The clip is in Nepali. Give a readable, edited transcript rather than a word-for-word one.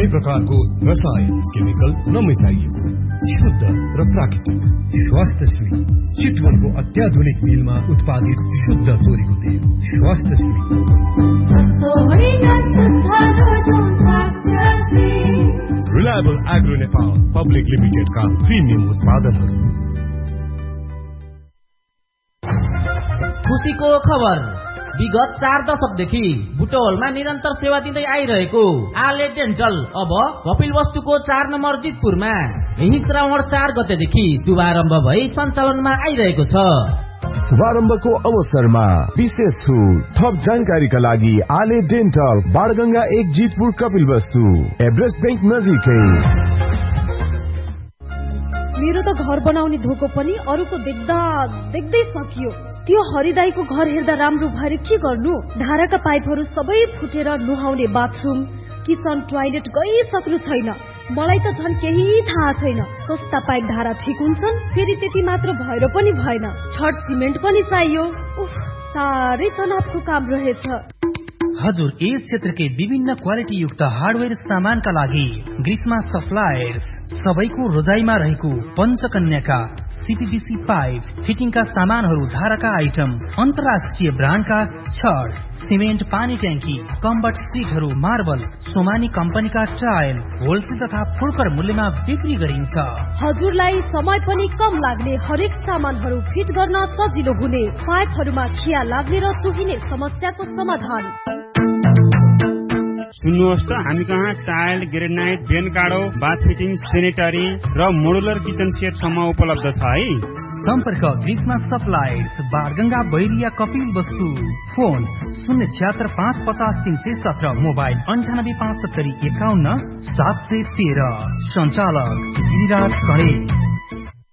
प्रकारको रसायन केमिकल नमिसाइएको शुद्ध र प्राकृतिक स्वास्थ्यश्री चितवनको अत्याधुनिक मिलमा उत्पादित शुद्ध तोरीको तेल। स्वास्थ्यश्री रिलायबल एग्रो नेपाल पब्लिक लिमिटेडका प्रिमियम उत्पादनहरू। खुशीको खबर, विगत 4 दशकदेखि बुटवलमा निरन्तर सेवा दिँदै आइरहेको आले डेन्टल अब कपिलवस्तुको 4 नम्बर जितपुरमा यही श्रावण 4 गतेदेखि शुभारम्भ भई सञ्चालनमा आइरहेको छ। शुभारम्भको अवसरमा विशेष छुट। थप जानकारीका लागि आले dental Banganga 1 Jitpur Kapilvastu Everest bank नजिकै। मेरो त घर बनाउने धोको पनि अरूको देख्दा देख्दै सकियो। त्यो हरिदाईको घर हेर्दा राम्रो भएर के गर्नु? धाराका पाइपहरू सबै फुटेर नुहाउने बाथरुम किचन टोयलेट गइसक्नु छैन। मलाई त झन् केही थाहा छैन। सस्ता पाइप धारा ठिक हुन्छन्, फेरि त्यति मात्र भएर पनि भएन, छड सिमेन्ट पनि चाहियो। साह्रै तनावको काम रहेछ। हजुर, यस क्षेत्रकै विभिन्न क्वालिटी युक्त हार्डवेयर सामानका लागि ग्रीष्मा सप्लायर्स सबैको रोजाइमा रहेको पञ्चकन्याका सीपीवीसी पाइप फिटिङका सामानहरू, धाराका आइटम, अन्तर्राष्ट्रिय ब्रान्डका छड सिमेन्ट, पानी ट्याङ्की, कम्बट सिटहरू, मार्बल, सोमानी कम्पनीका टाइल होलसेल तथा फुर्कर मूल्यमा बिक्री गरिन्छ। हजुरलाई समय पनि कम लाग्ने, हरेक सामानहरू फिट गर्न सजिलो हुने, पाइपहरूमा खिया लाग्ने र चुहिने समस्याको समाधान। सुन्नुहोस् त, हामी कहाँ टाइल, ग्रेनाइट, बेन काडो, बाथ फिटिङ, सेनेटरी र मोडुलर किचन सेट सम्म उपलब्ध छ है। सम्पर्क ग्रीष्मा सप्लायर्स बाणगंगा बैरिया कपिल वस्तु। Phone 076 550 317, mobile 98 570 51 713। सञ्चालक गिरिराज गणेश।